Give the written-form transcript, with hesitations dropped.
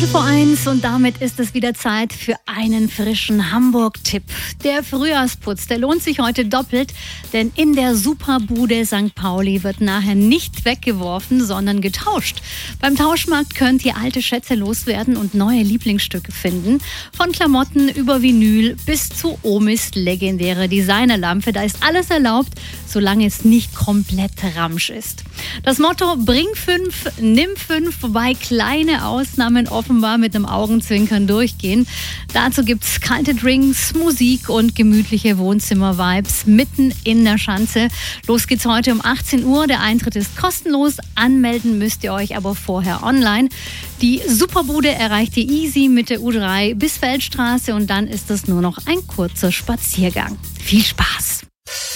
1 und damit ist es wieder Zeit für einen frischen Hamburg-Tipp. Der Frühjahrsputz, der lohnt sich heute doppelt, denn in der Superbude St. Pauli wird nachher nicht weggeworfen, sondern getauscht. Beim Tauschmarkt könnt ihr alte Schätze loswerden und neue Lieblingsstücke finden. Von Klamotten über Vinyl bis zu Omis legendäre Designerlampe. Da ist alles erlaubt, solange es nicht komplett Ramsch ist. Das Motto: bring 5, nimm 5, wobei kleine Ausnahmen offenbar mit einem Augenzwinkern durchgehen. Dazu gibt's kalte Drinks, Musik und gemütliche Wohnzimmer-Vibes mitten in der Schanze. Los geht's heute um 18 Uhr. Der Eintritt ist kostenlos. Anmelden müsst ihr euch aber vorher online. Die Superbude erreicht ihr easy mit der U3 bis Feldstraße und dann ist es nur noch ein kurzer Spaziergang. Viel Spaß!